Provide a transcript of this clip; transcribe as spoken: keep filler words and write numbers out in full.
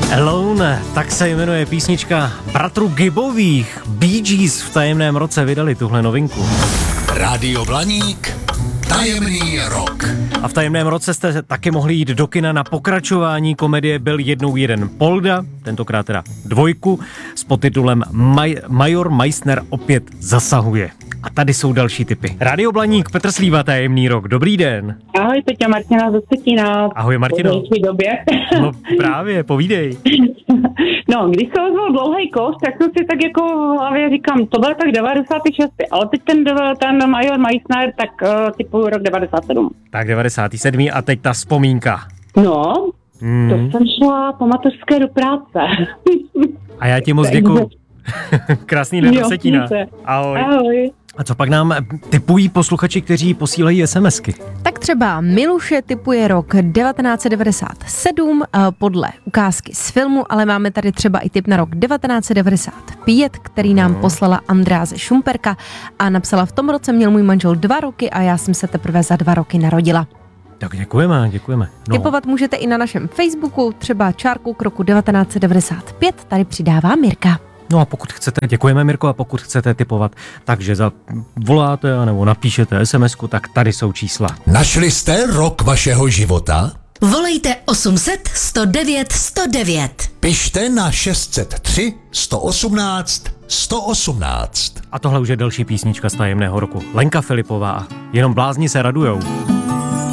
Alone, tak se jmenuje písnička bratru Gibbových. Bee Gees v tajemném roce vydali tuhle novinku. Rádio Blaník, tajemný rok. A v tajemném roce jste taky mohli jít do kina na pokračování komedie Byl jednou jeden Polda, tentokrát teda dvojku, s podtitulem Maj- Major Meissner opět zasahuje. A tady jsou další tipy. Rádio Blaník, Petr Slíva, tajemný rok. Dobrý den. Ahoj, Peťa, Martina ze Vsetína. Ahoj, Martino. Po době. No právě, povídej. No, když se ozval dlouhý kost, tak jsem si tak jako v hlavě říkám, to bylo tak devadesát šest, ale teď ten, ten Major Meissner, tak uh, typuju rok devadesát sedm. Tak devadesát sedm a teď ta vzpomínka. No, hmm. to jsem šla po mateřské do práce. A já ti moc děkuju. Krásný den do Vsetína. Ahoj. Ahoj. A co pak nám tipují posluchači, kteří posílají SMSky? Tak třeba Miluše tipuje rok devatenáct devadesát sedm podle ukázky z filmu, ale máme tady třeba i tip na rok devatenáct devadesát pět, který nám no. poslala Andrea ze Šumperka a napsala: v tom roce měl můj manžel dva roky a já jsem se teprve za dva roky narodila. Tak děkujeme, děkujeme. No. Tipovat můžete i na našem Facebooku, třeba čárku k roku devatenáct devadesát pět, tady přidává Mirka. No a pokud chcete, děkujeme Mirko, a pokud chcete tipovat, takže zavoláte nebo napíšete es em esku, tak tady jsou čísla. Našli jste rok vašeho života? Volejte osm set sto devět sto devět. Pište na šest set tři sto osmnáct sto osmnáct. A tohle už je další písnička z tajemného roku. Lenka Filipová. Jenom blázni se radujou.